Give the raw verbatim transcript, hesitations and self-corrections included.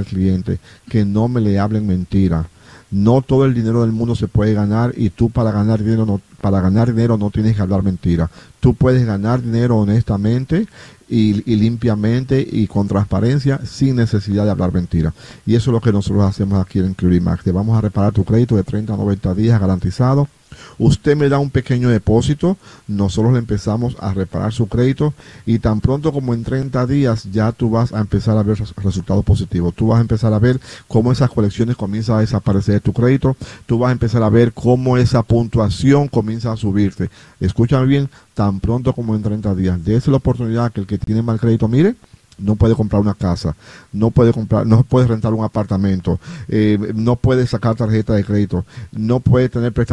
al cliente que no me le hablen mentira. No todo el dinero del mundo se puede ganar y tú para ganar dinero no, para ganar dinero no tienes que hablar mentira. Tú puedes ganar dinero honestamente y, y limpiamente y con transparencia sin necesidad de hablar mentira. Y eso es lo que nosotros hacemos aquí en Credit-Max. Te vamos a reparar tu crédito de treinta a noventa días garantizado. Usted me da un pequeño depósito, nosotros le empezamos a reparar su crédito y tan pronto como en treinta días ya tú vas a empezar a ver resultados positivos. Tú vas a empezar a ver cómo esas colecciones comienzan a desaparecer de tu crédito. Tú vas a empezar a ver cómo esa puntuación comienza a subirte. Escúchame bien, tan pronto como en treinta días. Dése la oportunidad que el que tiene mal crédito, mire, no puede comprar una casa, no puede comprar, no puede rentar un apartamento, eh, no puede sacar tarjeta de crédito, no puede tener préstamos